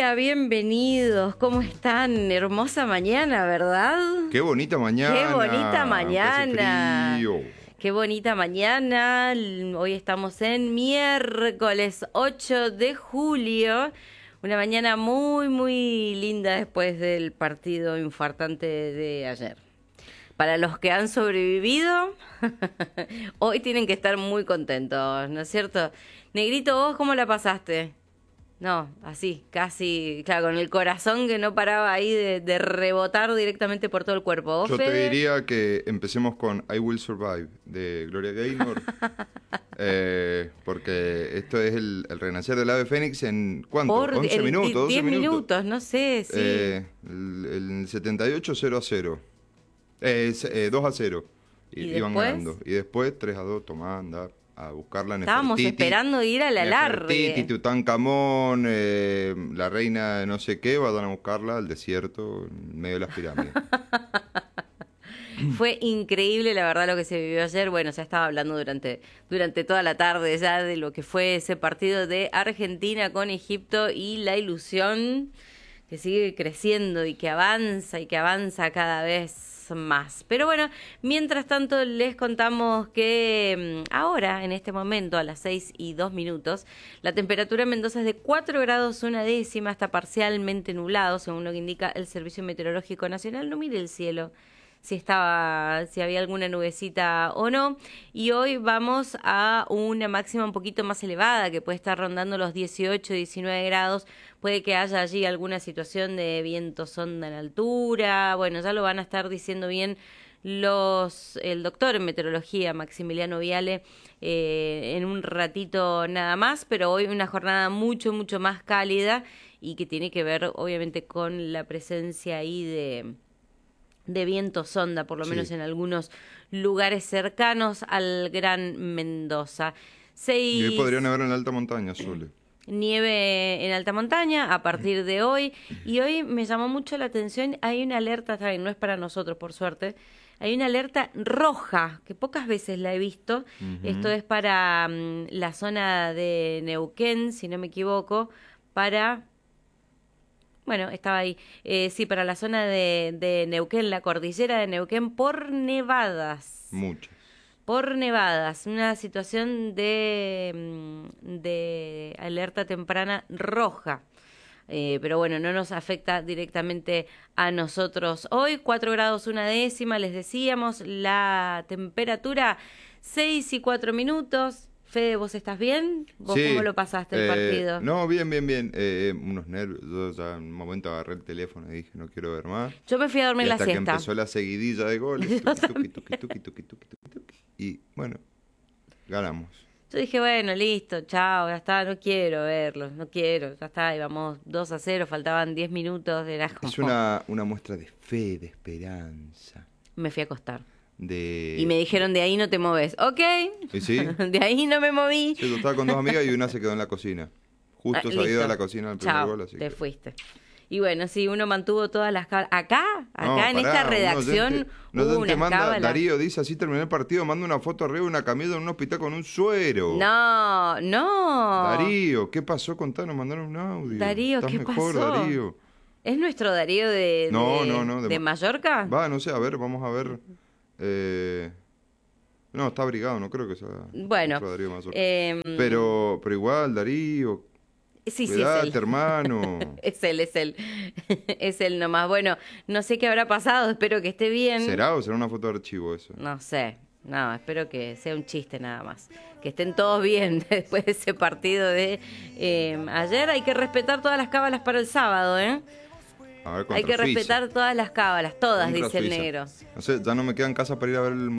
Hola, bienvenidos. ¿Cómo están? Hermosa mañana, ¿verdad? Qué bonita mañana. Qué bonita mañana. Hace frío. Qué bonita mañana. Hoy estamos en miércoles 8 de julio. Una mañana muy, muy linda después del partido infartante de ayer. Para los que han sobrevivido, hoy tienen que estar muy contentos, ¿no es cierto? Negrito, ¿vos cómo la pasaste? No, así, casi, claro, con el corazón que no paraba ahí de rebotar directamente por todo el cuerpo. ¿Vos, Yo te Fede? diría que empecemos con I Will Survive de Gloria Gaynor. Porque esto es el renacer del ave fénix en ¿cuánto? Por 11 minutos, 12 10 minutos. minutos, no sé, sí. El 78 0-0. 2-0. ¿Y Iban después? ganando. Y después 3-2, tomá, anda a buscarla. Estábamos esperando ir al alargue. Nefertiti, Tutankamón, la reina de no sé qué, van a buscarla al desierto, en medio de las pirámides. Fue increíble, la verdad, lo que se vivió ayer. Bueno, ya estaba hablando durante toda la tarde ya de lo que fue ese partido de Argentina con Egipto y la ilusión que sigue creciendo y que avanza cada vez más. Pero bueno, mientras tanto les contamos que ahora, en este momento, a las 6:02, la temperatura en Mendoza es de 4 grados una décima, está parcialmente nublado, según lo que indica el Servicio Meteorológico Nacional. No mire el cielo si había alguna nubecita o no. Y hoy vamos a una máxima un poquito más elevada, que puede estar rondando los 18, 19 grados. Puede que haya allí alguna situación de viento sonda en altura. Bueno, ya lo van a estar diciendo bien el doctor en meteorología, Maximiliano Viale, en un ratito nada más. Pero hoy una jornada mucho, mucho más cálida y que tiene que ver, obviamente, con la presencia ahí de viento sonda, por lo menos en algunos lugares cercanos al Gran Mendoza. Y hoy podrían haber en la alta montaña, Sole. Nieve en alta montaña a partir de hoy. Y hoy me llamó mucho la atención, hay una alerta, está bien, no es para nosotros, por suerte. Hay una alerta roja, que pocas veces la he visto. Esto es para la zona de Neuquén, si no me equivoco, Bueno, estaba ahí. Sí, para la zona de Neuquén, la cordillera de Neuquén, por nevadas. Muchas. Por nevadas. Una situación de alerta temprana roja. Pero bueno, no nos afecta directamente a nosotros. Hoy, 4 grados una décima, les decíamos. La temperatura, 6:04. Fede, ¿vos estás bien? ¿Vos Sí, cómo lo pasaste el partido? No, bien. Unos nervios. Yo ya en un momento agarré el teléfono y dije, no quiero ver más. Yo me fui a dormir Y la hasta siesta. que empezó la seguidilla de goles. Tuqui. Y bueno, ganamos. Yo dije, bueno, listo, chao, ya está, no quiero verlos, no quiero, ya está, íbamos 2-0, faltaban 10 minutos, era como... Es una muestra de fe, de esperanza. Me fui a acostar. Y Y me dijeron, de ahí no te moves. Ok, ¿Y sí? de ahí no me moví. Sí, yo estaba con dos amigas y una se quedó en la cocina. Justo se había ido listo. a la cocina al primer Chao, gol, así te que... fuiste. Y bueno, sí, uno mantuvo todas las cábalas. Acá No, en esta redacción hubo unas manda, cábalas. Darío dice, así terminé el partido, manda una foto arriba de una camilla en un hospital con un suero. No. Darío, ¿qué pasó? Contanos, mandaron un audio. Darío, ¿Estás ¿qué mejor, pasó? Darío? ¿Es nuestro Darío de Mallorca? Va, no sé, a ver, vamos a ver. No, está abrigado, no creo que sea Bueno, nuestro Darío Mazorca. Pero igual, Darío, sí, cuidate, es él. hermano. Es él. Es él nomás. Bueno, no sé qué habrá pasado, espero que esté bien. ¿Será o será una foto de archivo eso? No sé, no, espero que sea un chiste nada más. Que estén todos bien después de ese partido de ayer. Hay que respetar todas las cábalas para el sábado, ¿eh? A ver, Hay que contra Suiza. respetar todas las cábalas, todas, Contra dice el Suiza. negro. No sé, ya no me quedan casas para ir a ver el